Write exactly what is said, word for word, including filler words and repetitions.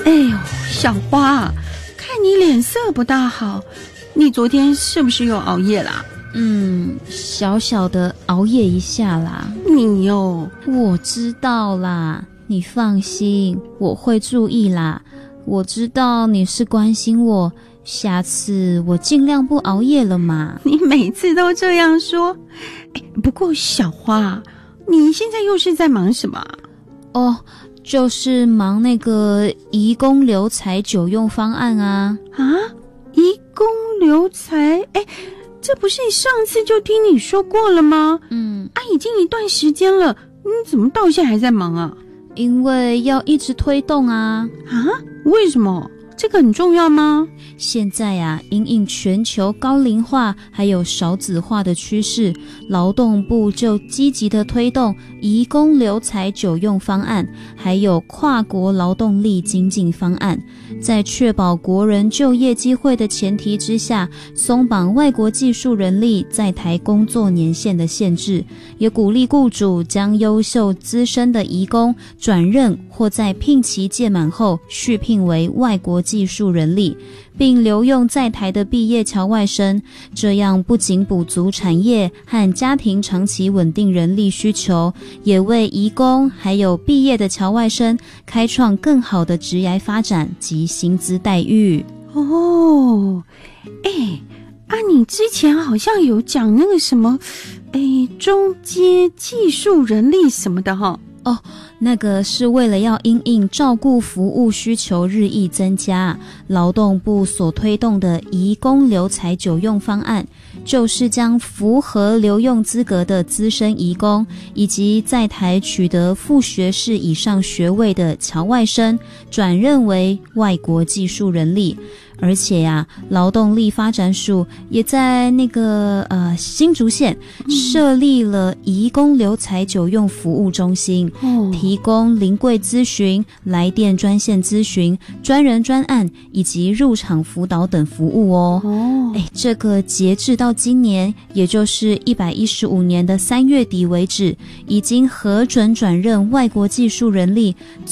哎呦，小花，看你脸色不大好，你昨天是不是又熬夜啦？ 嗯，小小的熬夜一下啦。 你哟， 我知道啦，你放心，我会注意啦。我知道你是关心我，下次我尽量不熬夜了嘛。 你每次都这样说。哎，不过小花，你现在又是在忙什么？ 哦，就是忙那个移工留才久用方案啊。 啊，移工留才？哎，这不是上次就听你说过了吗？ 嗯， 啊，已经一段时间了，你怎么到现在还在忙啊？ 因为要一直推动啊。 啊？为什么？这个很重要吗？ 现在啊，因应全球高龄化还有少子化的趋势，劳动部就积极的推动移工留才久用方案，还有跨国劳动力精进方案，在确保国人就业机会的前提之下，松绑外国技术人力在台工作年限的限制，也鼓励雇主将优秀资深的移工转任或在聘期届满后续聘为外国技术人力，并留用在台的毕业侨外生，这样不仅补足产业和家庭长期稳定人力需求，也为移工还有毕业的侨外生开创更好的职业发展及薪资待遇。 哦，哎，啊，你之前好像有讲那个什么，哎，中阶技术人力什么的哈。 哦，那个是为了要因应照顾服务需求日益增加，劳动部所推动的移工留才久用方案，就是将符合留用资格的资深移工以及在台取得副学士以上学位的侨外生转任为外国技术人力。而且呀、啊，劳动力发展署也在那个呃新竹县设立了移工留才久用服务中心， 哦、 提供临柜咨询、来电专线咨询、专人专案以及入场辅导等服务哦。 哦， 哎，这个截至到今年，也就是一百一十五年的三月底为止，已经核准转任外国技术人力